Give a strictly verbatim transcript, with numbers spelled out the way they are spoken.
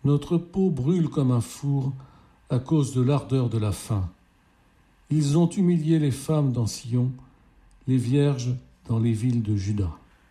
Notre peau brûle comme un four à cause de l'ardeur de la faim. Ils ont humilié les femmes dans Sion, les vierges dans les villes de Juda.